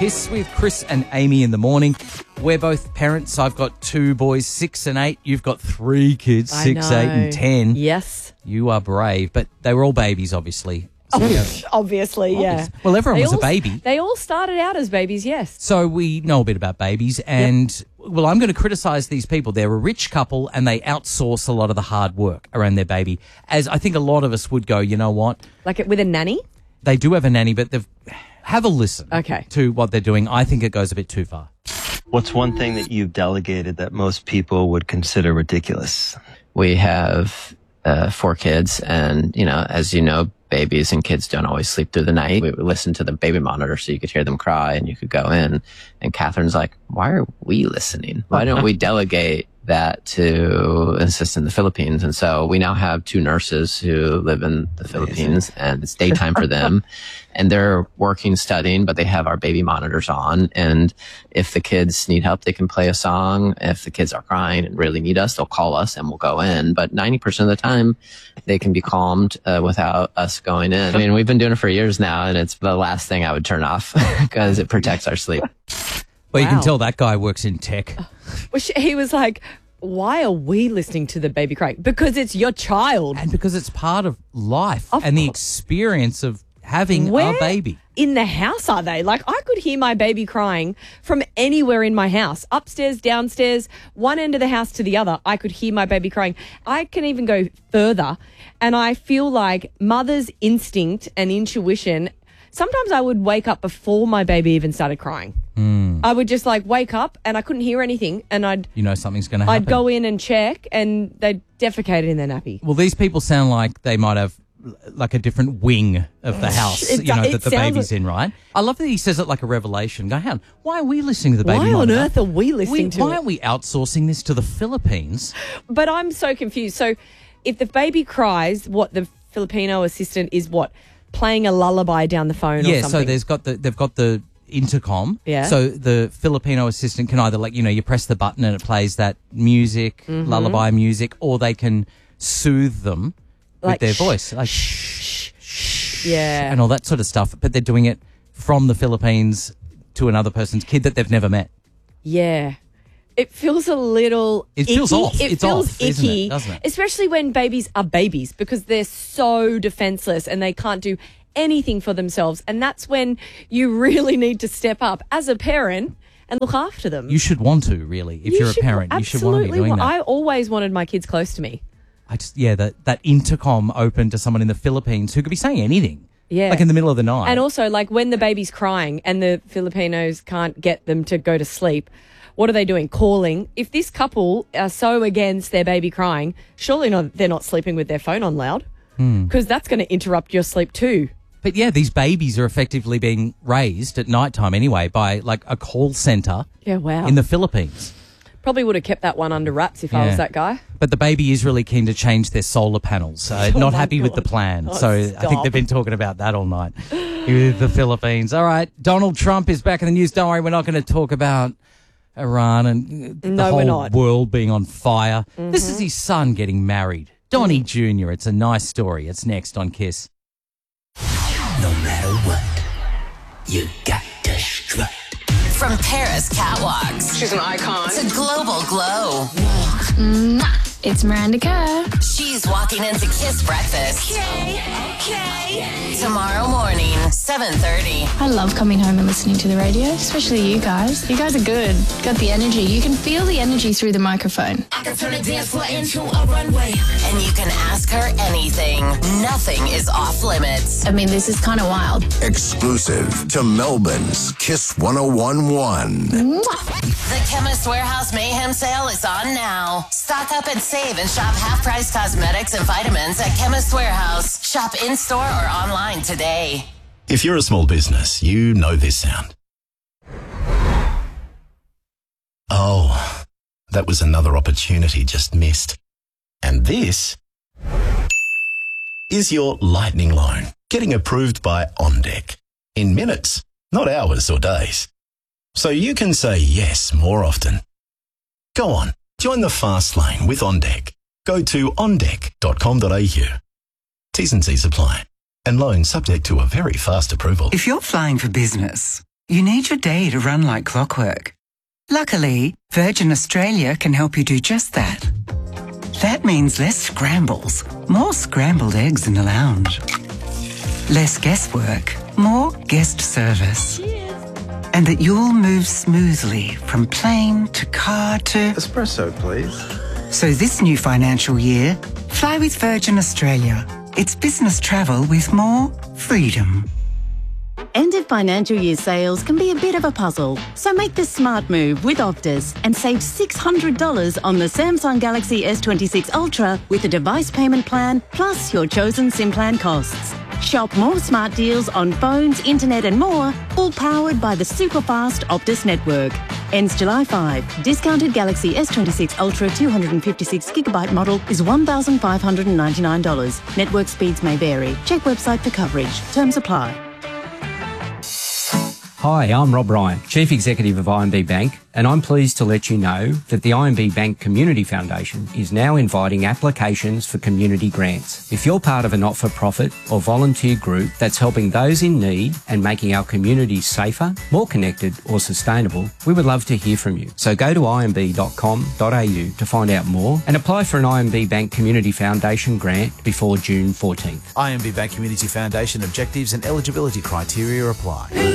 Kiss with Chris and Amy in the morning. We're both parents. I've got 2 boys, 6 and 8. You've got 3 kids, 6, 8 and 10. Yes. You are brave, but they were all babies, obviously. So, Obviously, yeah. Well, everyone was a baby. They all started out as babies, yes. So we know a bit about babies and, well, I'm going to criticise these people. They're a rich couple and they outsource a lot of the hard work around their baby. As I think a lot of us would go, you know what? Like with a nanny? They do have a nanny, but have a listen Okay. to what they're doing. I think it goes a bit too far. What's one thing that you've delegated that most people would consider ridiculous? We have 4 kids, and, as you know, babies and kids don't always sleep through the night. We would listen to the baby monitor so you could hear them cry and you could go in. And Catherine's like, why are we listening? Why don't we delegate that to an assistant in the Philippines? And so we now have 2 nurses who live in the Philippines, and it's daytime for them. And they're working, studying, but they have our baby monitors on. And if the kids need help, they can play a song. If the kids are crying and really need us, they'll call us and we'll go in. But 90% of the time, they can be calmed without us going in. I mean, we've been doing it for years now, and it's the last thing I would turn off because it protects our sleep. Well, you can tell that guy works in tech. Well, he was like, why are we listening to the baby crying? Because it's your child. And because it's part of life and the experience of having a baby. In the house are they? Like, I could hear my baby crying from anywhere in my house. Upstairs, downstairs, one end of the house to the other. I could hear my baby crying. I can even go further. And I feel like mother's instinct and intuition, sometimes I would wake up before my baby even started crying. I would just wake up and I couldn't hear anything, and something's going to happen. I'd go in and check, and they'd defecate in their nappy. Well, these people sound like they might have like a different wing of the house, that the baby's in, right? I love that he says it like a revelation. Go, hang on, why are we listening to the baby monitor? Why on earth are we listening to it? Why aren't we outsourcing this to the Philippines? But I'm so confused. So if the baby cries, what the Filipino assistant is playing a lullaby down the phone or something? Yeah, so they've got the intercom. Yeah. So the Filipino assistant can either you press the button and it plays that music, lullaby music, or they can soothe them with their voice. Like shh, shh, yeah. And all that sort of stuff. But they're doing it from the Philippines to another person's kid that they've never met. Yeah. It feels a little icky. Feels off. It it's feels off, icky, doesn't it? Especially when babies are babies, because they're so defenseless and they can't do anything for themselves. And that's when you really need to step up as a parent and look after them. You should want to, really. If you're a parent, you should want to be doing that. I always wanted my kids close to me. That intercom open to someone in the Philippines who could be saying anything. Yeah. Like in the middle of the night. And also, when the baby's crying and the Filipinos can't get them to go to sleep, what are they doing? Calling. If this couple are so against their baby crying, surely they're not sleeping with their phone on loud, because that's going to interrupt your sleep too. But yeah, these babies are effectively being raised at nighttime anyway by a call centre in the Philippines. Probably would have kept that one under wraps if I was that guy. But the baby is really keen to change their solar panels. Not happy with the plan. So I think they've been talking about that all night with the Philippines. All right, Donald Trump is back in the news. Don't worry, we're not going to talk about Iran and the whole world being on fire. This is his son getting married. Donnie Jr. It's a nice story. It's next on Kiss. No matter what, you got to strut. From Paris catwalks. She's an icon. To global glow. It's Miranda Kerr. She's walking into Kiss Breakfast. Okay. Tomorrow morning, 7:30. I love coming home and listening to the radio, especially you guys. You guys are good. Got the energy. You can feel the energy through the microphone. I can turn a dance floor into a runway. And you can ask her anything. Nothing is off limits. I mean, this is kind of wild. Exclusive to Melbourne's Kiss 101.1. The Chemist Warehouse Mayhem Sale is on now. Stock up and save and shop half-price cosmetics and vitamins at Chemist Warehouse. Shop in-store or online today. If you're a small business, you know this sound. Oh, that was another opportunity just missed. And this is your lightning loan, getting approved by OnDeck. In minutes, not hours or days. So you can say yes more often. Go on, join the fast lane with OnDeck. Go to ondeck.com.au. T's and C's apply. And loan subject to a very fast approval. If you're flying for business, You need your day to run like clockwork. Luckily, Virgin Australia can help you do just that. That means less scrambles, more scrambled eggs in the lounge. Less guesswork, more guest service. And that you'll move smoothly from plane to car to... Espresso, please. So this new financial year, fly with Virgin Australia. It's business travel with more freedom. End of financial year sales can be a bit of a puzzle, so make the smart move with Optus and save $600 on the Samsung Galaxy S26 Ultra with a device payment plan plus your chosen SIM plan costs. Shop more smart deals on phones, internet and more, all powered by the super-fast Optus network. Ends July 5. Discounted Galaxy S26 Ultra 256GB model is $1,599. Network speeds may vary. Check website for coverage. Terms apply. Hi, I'm Rob Ryan, Chief Executive of IMB Bank, and I'm pleased to let you know that the IMB Bank Community Foundation is now inviting applications for community grants. If you're part of a not-for-profit or volunteer group that's helping those in need and making our communities safer, more connected or sustainable, we would love to hear from you. So go to imb.com.au to find out more and apply for an IMB Bank Community Foundation grant before June 14th. IMB Bank Community Foundation objectives and eligibility criteria apply.